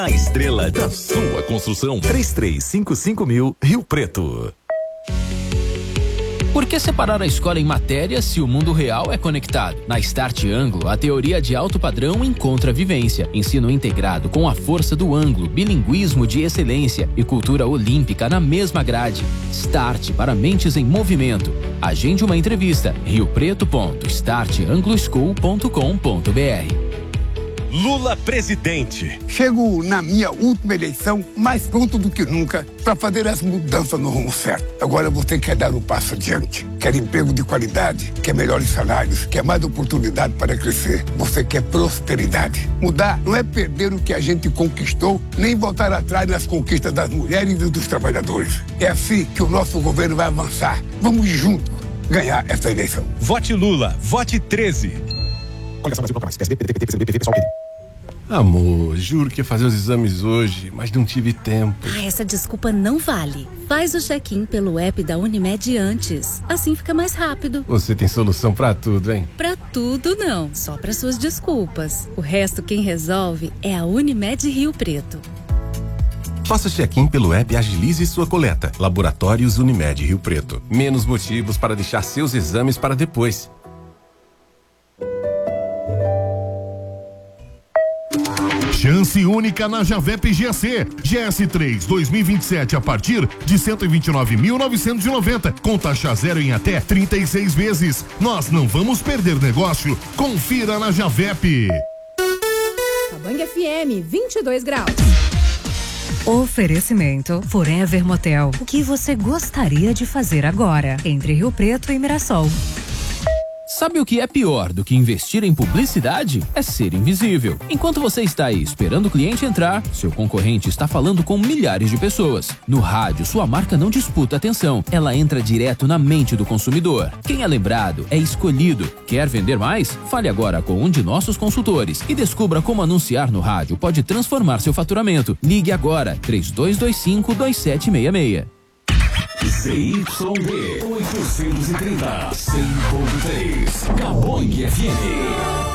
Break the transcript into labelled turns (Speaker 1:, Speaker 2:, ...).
Speaker 1: A estrela da sua construção. 3355.000 Rio Preto.
Speaker 2: Por que separar a escola em matérias se o mundo real é conectado? Na Start Anglo, a teoria de alto padrão encontra vivência. Ensino integrado com a força do Anglo, bilinguismo de excelência e cultura olímpica na mesma grade. Start para mentes em movimento. Agende uma entrevista. riopreto.startangloschool.com.br.
Speaker 1: Lula presidente.
Speaker 3: Chego na minha última eleição mais pronto do que nunca para fazer as mudanças no rumo certo. Agora você quer dar um passo adiante, quer emprego de qualidade, quer melhores salários, quer mais oportunidade para crescer. Você quer prosperidade. Mudar não é perder o que a gente conquistou, nem voltar atrás nas conquistas das mulheres e dos trabalhadores. É assim que o nosso governo vai avançar. Vamos juntos ganhar essa eleição.
Speaker 1: Vote Lula, vote 13.
Speaker 4: Amor, juro que ia fazer os exames hoje, mas não tive tempo.
Speaker 5: Essa desculpa não vale. Faz o check-in pelo app da Unimed antes. Assim fica mais rápido.
Speaker 4: Você tem solução pra tudo, hein?
Speaker 5: Pra tudo não, só pra suas desculpas. O resto quem resolve é a Unimed Rio Preto.
Speaker 4: Faça check-in pelo app e agilize sua coleta. Laboratórios Unimed Rio Preto. Menos motivos para deixar seus exames para depois.
Speaker 6: Chance única na Javep GSC. GS3 2027 a partir de 129.990, com taxa zero em até 36 vezes. Nós não vamos perder negócio. Confira na Javep.
Speaker 7: Cabangue FM, 22 graus.
Speaker 8: Oferecimento Forever Motel. O que você gostaria de fazer agora? Entre Rio Preto e Mirassol.
Speaker 2: Sabe o que é pior do que investir em publicidade? É ser invisível. Enquanto você está aí esperando o cliente entrar, seu concorrente está falando com milhares de pessoas. No rádio, sua marca não disputa atenção, ela entra direto na mente do consumidor. Quem é lembrado é escolhido. Quer vender mais? Fale agora com um de nossos consultores e descubra como anunciar no rádio pode transformar seu faturamento. Ligue agora, 3225-2766.
Speaker 1: ZYD 830, 100.3, Cabangue FM.